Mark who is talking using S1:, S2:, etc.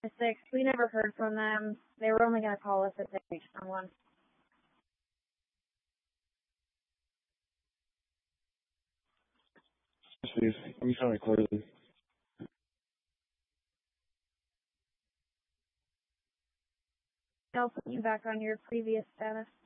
S1: 6. We never heard from them. They were only going to call us if they reached someone.
S2: Steve, I'm kind of clearly.
S1: I'll put you back on your previous status.